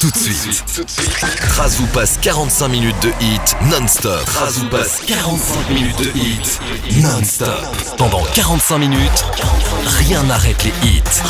tout de suite. Traz vous passe 45 minutes de hit non-stop. Traz vous passe 45 minutes de hit non-stop. Pendant 45 minutes, rien n'arrête les hits.